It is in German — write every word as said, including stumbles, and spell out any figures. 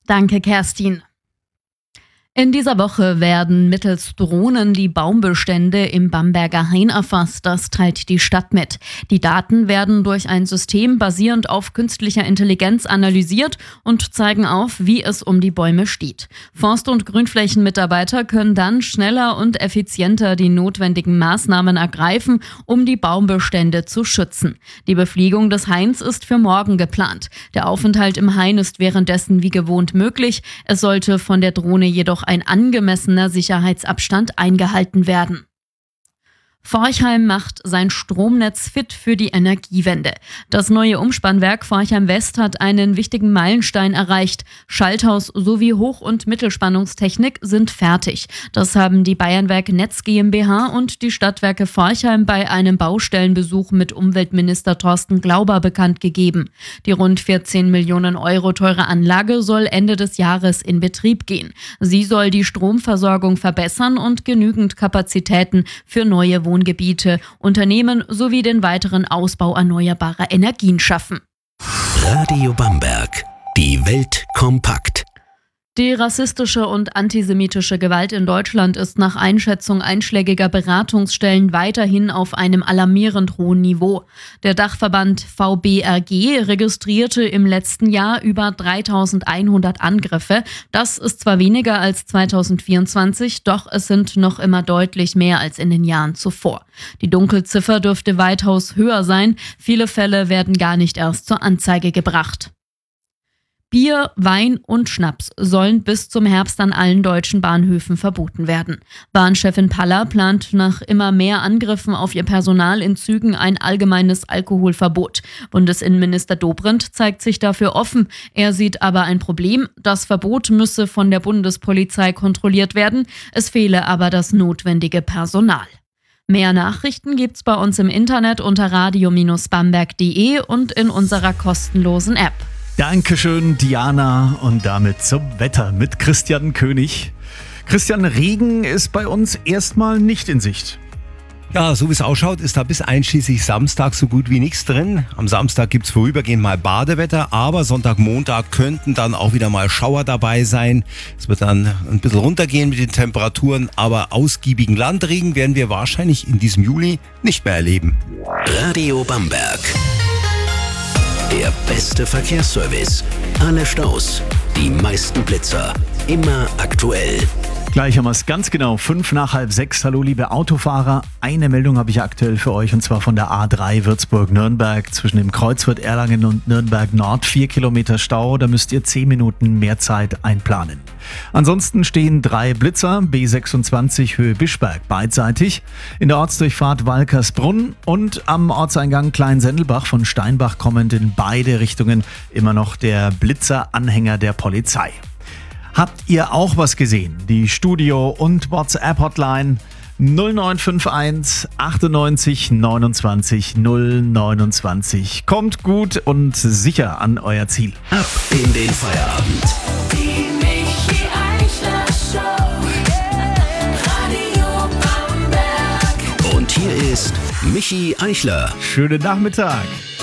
Danke, Kerstin. In dieser Woche werden mittels Drohnen die Baumbestände im Bamberger Hain erfasst, das teilt die Stadt mit. Die Daten werden durch ein System basierend auf künstlicher Intelligenz analysiert und zeigen auf, wie es um die Bäume steht. Forst- und Grünflächenmitarbeiter können dann schneller und effizienter die notwendigen Maßnahmen ergreifen, um die Baumbestände zu schützen. Die Befliegung des Hains ist für morgen geplant. Der Aufenthalt im Hain ist währenddessen wie gewohnt möglich. Es sollte von der Drohne jedoch ein angemessener Sicherheitsabstand eingehalten werden. Forchheim macht sein Stromnetz fit für die Energiewende. Das neue Umspannwerk Forchheim West hat einen wichtigen Meilenstein erreicht. Schalthaus sowie Hoch- und Mittelspannungstechnik sind fertig. Das haben die Bayernwerk Netz GmbH und die Stadtwerke Forchheim bei einem Baustellenbesuch mit Umweltminister Thorsten Glauber bekannt gegeben. Die rund vierzehn Millionen Euro teure Anlage soll Ende des Jahres in Betrieb gehen. Sie soll die Stromversorgung verbessern und genügend Kapazitäten für neue Wohnungen Wohngebiete, Unternehmen sowie den weiteren Ausbau erneuerbarer Energien schaffen. Radio Bamberg. Die Welt kompakt. Die rassistische und antisemitische Gewalt in Deutschland ist nach Einschätzung einschlägiger Beratungsstellen weiterhin auf einem alarmierend hohen Niveau. Der Dachverband V B R G registrierte im letzten Jahr über dreitausendeinhundert Angriffe. Das ist zwar weniger als zweitausendvierundzwanzig, doch es sind noch immer deutlich mehr als in den Jahren zuvor. Die Dunkelziffer dürfte weitaus höher sein. Viele Fälle werden gar nicht erst zur Anzeige gebracht. Bier, Wein und Schnaps sollen bis zum Herbst an allen deutschen Bahnhöfen verboten werden. Bahnchefin Paller plant nach immer mehr Angriffen auf ihr Personal in Zügen ein allgemeines Alkoholverbot. Bundesinnenminister Dobrindt zeigt sich dafür offen. Er sieht aber ein Problem. Das Verbot müsse von der Bundespolizei kontrolliert werden. Es fehle aber das notwendige Personal. Mehr Nachrichten gibt's bei uns im Internet unter radio Bindestrich bamberg punkt de und in unserer kostenlosen App. Dankeschön, Diana. Und damit zum Wetter mit Christian König. Christian, Regen ist bei uns erstmal nicht in Sicht. Ja, so wie es ausschaut, ist da bis einschließlich Samstag so gut wie nichts drin. Am Samstag gibt's vorübergehend mal Badewetter, aber Sonntag, Montag könnten dann auch wieder mal Schauer dabei sein. Es wird dann ein bisschen runtergehen mit den Temperaturen, aber ausgiebigen Landregen werden wir wahrscheinlich in diesem Juli nicht mehr erleben. Radio Bamberg. Der beste Verkehrsservice. Alle Staus, die meisten Blitzer, immer aktuell. Gleich haben wir es ganz genau, fünf nach halb sechs. Hallo liebe Autofahrer, eine Meldung habe ich aktuell für euch und zwar von der A drei Würzburg-Nürnberg zwischen dem Kreuzwort Erlangen und Nürnberg Nord. Vier Kilometer Stau, da müsst ihr zehn Minuten mehr Zeit einplanen. Ansonsten stehen drei Blitzer, B sechsundzwanzig Höhe Bischberg beidseitig, in der Ortsdurchfahrt Walkersbrunn und am Ortseingang Kleinsendelbach von Steinbach kommend in beide Richtungen immer noch der Blitzer-Anhänger der Polizei. Habt ihr auch was gesehen? Die Studio- und WhatsApp-Hotline null neun fünf eins achtundneunzig neunundzwanzig null neunundzwanzig. Kommt gut und sicher an euer Ziel. Ab in den Feierabend. Die Michi Eichler Show. Radio Bamberg. Und hier ist Michi Eichler. Schönen Nachmittag.